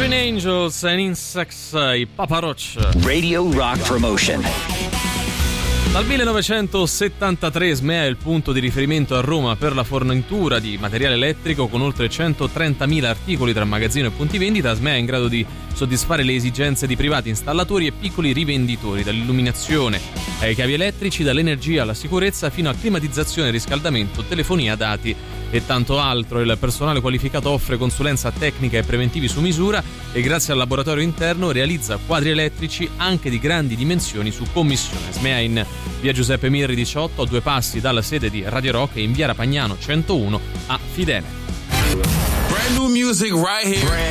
Fallen Angels and Insects, i Papa Roach. Radio Rock Promotion. Dal 1973 SMEA è il punto di riferimento a Roma per la fornitura di materiale elettrico con oltre 130.000 articoli tra magazzino e punti vendita. SMEA è in grado di soddisfare le esigenze di privati installatori e piccoli rivenditori, dall'illuminazione ai cavi elettrici, dall'energia alla sicurezza fino a climatizzazione, riscaldamento, telefonia, dati e tanto altro. Il personale qualificato offre consulenza tecnica e preventivi su misura e grazie al laboratorio interno realizza quadri elettrici anche di grandi dimensioni su commissione. SMEA in via Giuseppe Mirri 18, a 2 passi dalla sede di Radio Rock, e in via Rapagnano 101 a Fidene. Brand new music right here.